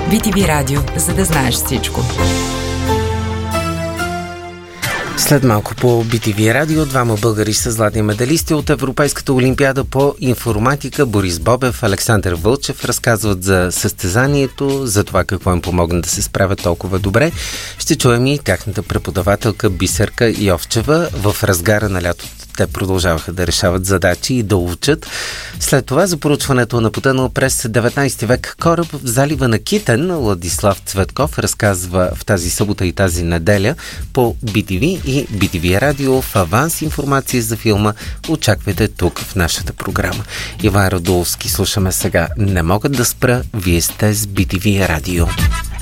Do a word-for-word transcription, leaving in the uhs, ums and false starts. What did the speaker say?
Би Ти Ви Радио, за да знаеш всичко. След малко по Би Ти Ви Радио двама българи са златни медалисти от Европейската олимпиада по информатика. Борис Бобев, Александър Вълчев разказват за състезанието, за това какво им помогна да се справят толкова добре. Ще чуем и тяхната преподавателка Бисерка Йовчева. В разгара на лятото те продължаваха да решават задачи и да учат. След това за проучването на потънал през деветнайсети век кораб в залива на Китен, Владислав Цветков разказва в тази събота и тази неделя по Би Ти Ви и Би Ти Ви Радио. В аванс информация за филма очаквайте тук в нашата програма. Иван Радуловски слушаме сега. Не могат да спра, вие сте с Би Ти Ви Радио.